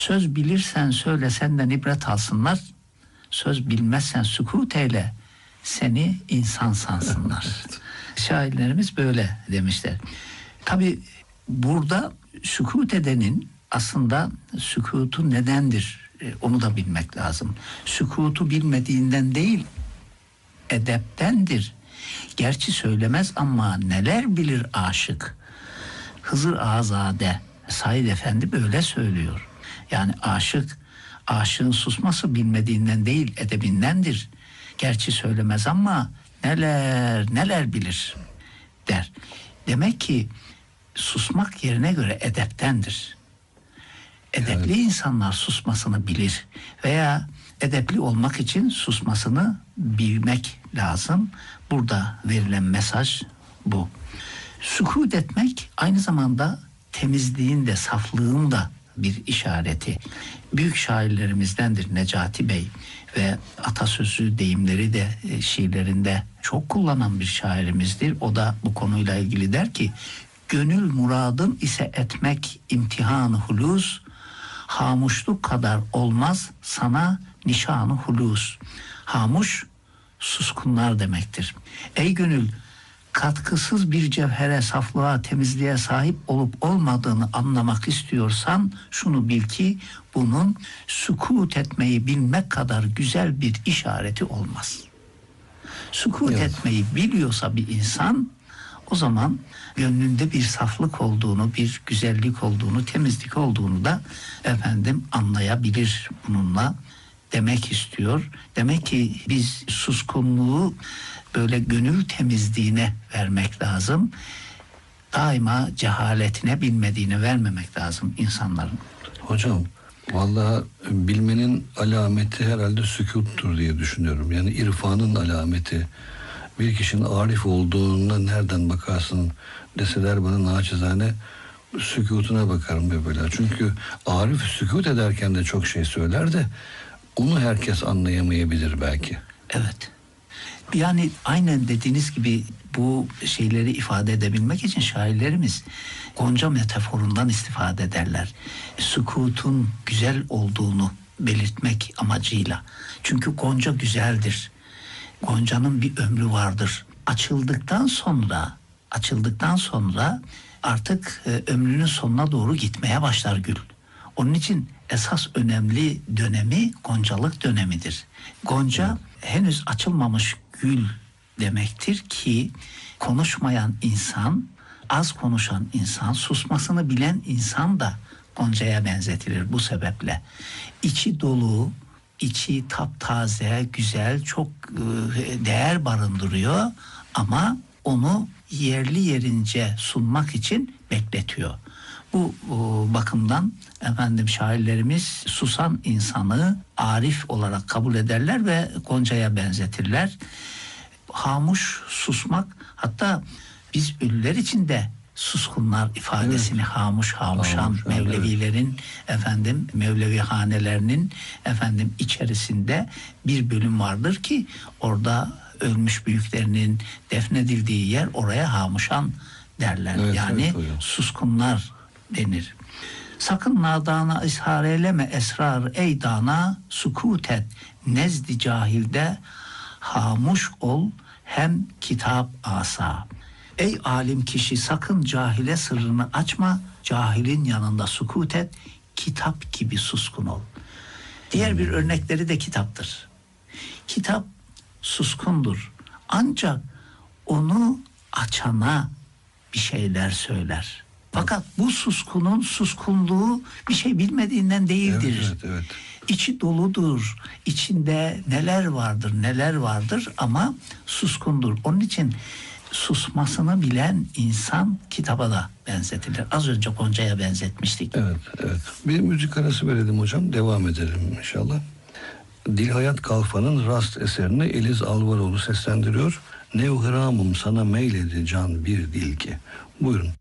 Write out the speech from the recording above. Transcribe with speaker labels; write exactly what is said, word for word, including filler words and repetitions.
Speaker 1: Söz bilirsen söyle, senden ibret alsınlar. Söz bilmezsen sükût eyle, seni insan sansınlar. Şairlerimiz böyle demişler. Tabi burada sükût edenin aslında sükutu nedendir, onu da bilmek lazım. Sükutu bilmediğinden değil, edeptendir. Gerçi söylemez ama neler bilir aşık. Hızır Azade Said Efendi böyle söylüyor. Yani aşık, aşığın susması bilmediğinden değil, edebindendir. Gerçi söylemez ama neler neler bilir der. Demek ki susmak yerine göre edeptendir. Edepli yani insanlar susmasını bilir veya edepli olmak için susmasını bilmek lazım. Burada verilen mesaj bu. Sükût etmek aynı zamanda temizliğin de saflığın da bir işareti. Büyük şairlerimizdendir Necati Bey ve atasözü deyimleri de e, şiirlerinde çok kullanan bir şairimizdir. O da bu konuyla ilgili der ki: gönül muradın ise etmek imtihan-ı hulus, hamuşluk kadar olmaz sana nişan-ı hulus. Hamuş suskunlar demektir. Ey gönül, katkısız bir cevhere, saflığa, temizliğe sahip olup olmadığını anlamak istiyorsan şunu bil ki bunun sükût etmeyi bilmek kadar güzel bir işareti olmaz. Sükût evet. etmeyi biliyorsa bir insan, o zaman gönlünde bir saflık olduğunu, bir güzellik olduğunu, temizlik olduğunu da efendim anlayabilir bununla demek istiyor. Demek ki biz suskunluğu böyle gönül temizliğine vermek lazım. Daima cehaletine, bilmediğine vermemek lazım insanların.
Speaker 2: Hocam, vallahi bilmenin alameti herhalde sükûttur diye düşünüyorum. Yani irfanın alameti. Bir kişinin arif olduğuna nereden bakarsın deseler bana, naçizane sükûtuna bakarım böyle. Çünkü arif sükût ederken de çok şey söyler de onu herkes anlayamayabilir belki.
Speaker 1: Evet. Yani aynen dediğiniz gibi bu şeyleri ifade edebilmek için şairlerimiz Gonca metaforundan istifade ederler. Sükûtun güzel olduğunu belirtmek amacıyla. Çünkü Gonca güzeldir. Gonca'nın bir ömrü vardır. Açıldıktan sonra, açıldıktan sonra artık e, ömrünün sonuna doğru gitmeye başlar gül. Onun için esas önemli dönemi Goncalık dönemidir. Gonca evet. henüz açılmamış gül demektir ki konuşmayan insan, az konuşan insan, susmasını bilen insan da Gonca'ya benzetilir bu sebeple. İçi dolu, içi taptaze, güzel, çok e, değer barındırıyor ama onu yerli yerince sunmak için bekletiyor. Bu o, bakımdan efendim şairlerimiz susan insanı arif olarak kabul ederler ve Gonca'ya benzetirler. Hamuş, susmak, hatta biz ünlüler için de suskunlar ifadesini evet. hamuş, hamuşan hamuş, Mevlevilerin evet. efendim Mevlevi hanelerinin efendim içerisinde bir bölüm vardır ki orada ölmüş büyüklerinin defnedildiği yer, oraya hamuşan derler. Evet, yani evet, suskunlar denir. Sakın nadana ishar eyleme esrar ey dana, sukut et nezdi cahilde hamuş ol hem kitap asa. Ey alim kişi, sakın cahile sırrını açma, cahilin yanında sukut et, kitap gibi suskun ol. Diğer bir örnekleri de kitaptır. Kitap suskundur. Ancak onu açana bir şeyler söyler. Fakat bu suskunun suskunluğu bir şey bilmediğinden değildir.
Speaker 2: Evet, evet, evet.
Speaker 1: İçi doludur. İçinde neler vardır, neler vardır ama suskundur. Onun için susmasını bilen insan kitaba da benzetilir. Az önce Gonca'ya benzetmiştik.
Speaker 2: Evet, evet. Bir müzik arası verelim hocam. Devam edelim inşallah. Dilhayat Kalfa'nın Rast eserini Eliz Alvaroğlu seslendiriyor. Nevhıramım sana meyledi can bir dil ki. Buyurun.